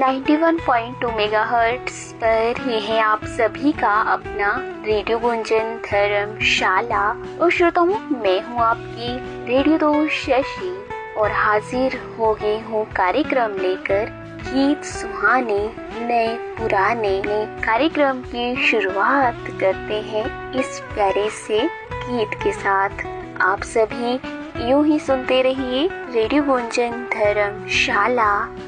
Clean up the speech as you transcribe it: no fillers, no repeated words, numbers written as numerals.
91.2 megahertz पर ये है आप सभी का अपना रेडियो गुंजन धर्मशाला। और श्रोताओं, मैं हूँ आपकी रेडियो दोस्त शशि और हाजिर हो गई हूँ कार्यक्रम लेकर गीत सुहाने नए पुराने। कार्यक्रम की शुरुआत करते हैं इस प्यारे से गीत के साथ। आप सभी यूं ही सुनते रहिए रेडियो गुंजन धर्मशाला।